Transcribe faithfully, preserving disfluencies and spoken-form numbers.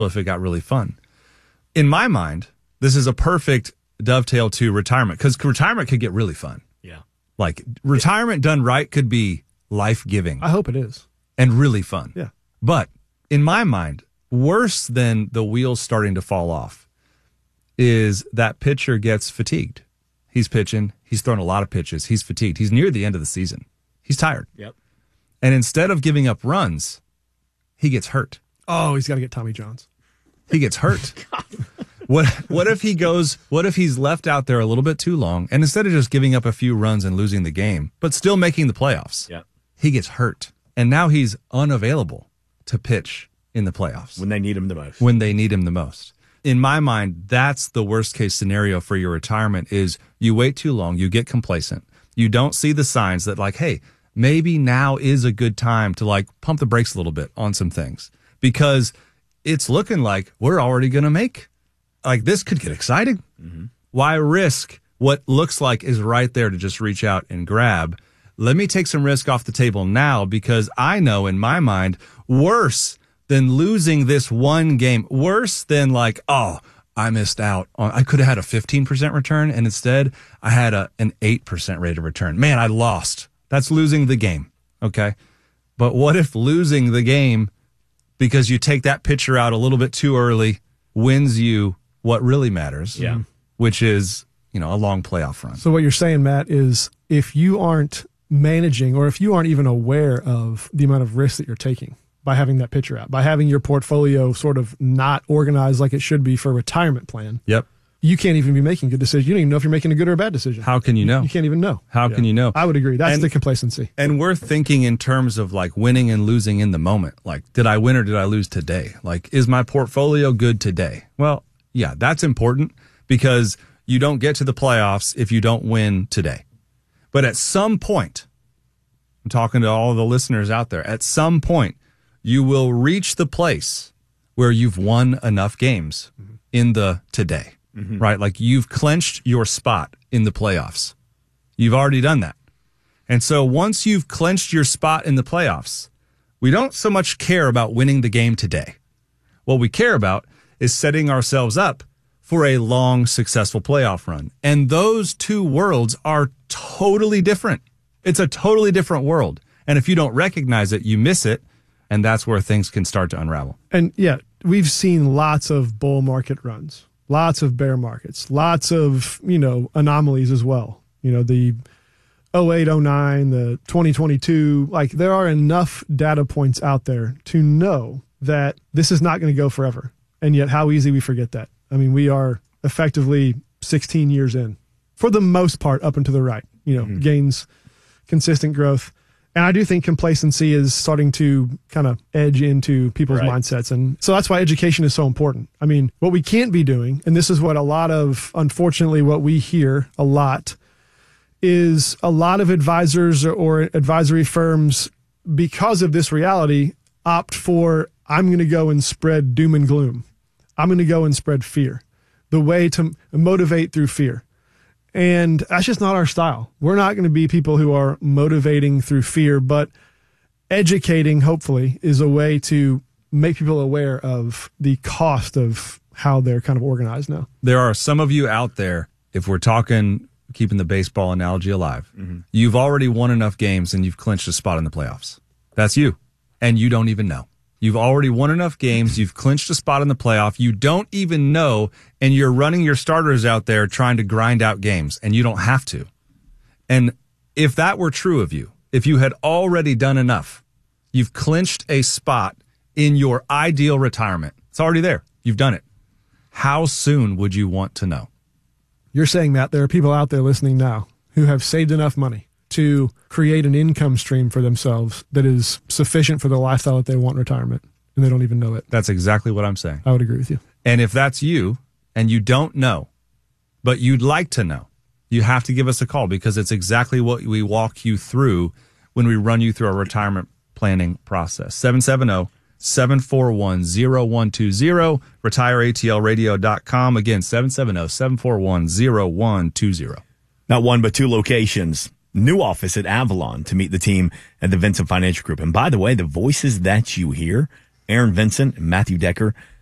if it got really fun. In my mind, this is a perfect dovetail to retirement, because retirement could get really fun. Yeah. Like, retirement done right could be life-giving. I hope it is. And really fun. Yeah. But in my mind, worse than the wheels starting to fall off is that pitcher gets fatigued. He's pitching. He's thrown a lot of pitches. He's fatigued. He's near the end of the season. He's tired. Yep. And instead of giving up runs, he gets hurt. Oh, he's got to get Tommy Johns. He gets hurt. What what if he goes, what if he's left out there a little bit too long, and instead of just giving up a few runs and losing the game, but still making the playoffs, yep. he gets hurt. And now he's unavailable to pitch in the playoffs. When they need him the most. When they need him the most. In my mind, that's the worst case scenario for your retirement is you wait too long, you get complacent. You don't see the signs that like, hey, maybe now is a good time to like pump the brakes a little bit on some things, because it's looking like we're already going to make, like this could get exciting. Mm-hmm. Why risk what looks like is right there to just reach out and grab? Let me take some risk off the table now, because I know in my mind, worse than losing this one game, worse than like, oh, I missed out on, I could have had a fifteen percent return, and instead I had a, an eight percent rate of return. Man, I lost. That's losing the game. Okay. But what if losing the game because you take that pitcher out a little bit too early wins you what really matters? Yeah. Which is, you know, a long playoff run. So what you're saying, Matt, is if you aren't managing, or if you aren't even aware of the amount of risk that you're taking by having that pitcher out, by having your portfolio sort of not organized like it should be for a retirement plan. Yep. You can't even be making good decisions. You don't even know if you're making a good or a bad decision. How can you know? You can't even know. How yeah. can you know? I would agree. That's and, the complacency. And we're thinking in terms of like winning and losing in the moment. Like, did I win or did I lose today? Like, is my portfolio good today? Well, yeah, that's important, because you don't get to the playoffs if you don't win today. But at some point, I'm talking to all the listeners out there, at some point, you will reach the place where you've won enough games mm-hmm. in the today. Mm-hmm. Right? Like you've clinched your spot in the playoffs. You've already done that. And so once you've clinched your spot in the playoffs, we don't so much care about winning the game today. What we care about is setting ourselves up for a long, successful playoff run. And those two worlds are totally different. It's a totally different world. And if you don't recognize it, you miss it. And that's where things can start to unravel. And yeah, we've seen lots of bull market runs. Lots of bear markets, lots of, you know, anomalies as well. You know, the oh eight, oh nine, the twenty twenty-two, like there are enough data points out there to know that this is not going to go forever. And yet how easy we forget that. I mean, we are effectively sixteen years in, for the most part, up and to the right, you know, mm-hmm. gains, consistent growth. And I do think complacency is starting to kind of edge into people's right. mindsets. And so that's why education is so important. I mean, what we can't be doing, and this is what a lot of, unfortunately, what we hear a lot, is a lot of advisors or advisory firms, because of this reality, opt for, I'm going to go and spread doom and gloom. I'm going to go and spread fear. The way to motivate through fear. And that's just not our style. We're not going to be people who are motivating through fear, but educating, hopefully, is a way to make people aware of the cost of how they're kind of organized now. There are some of you out there, if we're talking, keeping the baseball analogy alive, mm-hmm. you've already won enough games and you've clinched a spot in the playoffs. That's you. And you don't even know. You've already won enough games. You've clinched a spot in the playoff. You don't even know, and you're running your starters out there trying to grind out games, and you don't have to. And if that were true of you, if you had already done enough, you've clinched a spot in your ideal retirement. It's already there. You've done it. How soon would you want to know? You're saying, Matt, there are people out there listening now who have saved enough money to create an income stream for themselves that is sufficient for the lifestyle that they want in retirement, and they don't even know it. That's exactly what I'm saying. I would agree with you. And if that's you, and you don't know, but you'd like to know, you have to give us a call, because it's exactly what we walk you through when we run you through our retirement planning process. seven seven zero, seven four one, zero one two zero, retire A T L radio dot com. Again, seven seven zero, seven four one, zero one two zero. Not one, but two locations. New office at Avalon to meet the team at the Vincent Financial Group. And by the way, the voices that you hear, Aaron Vincent and Matthew Decker,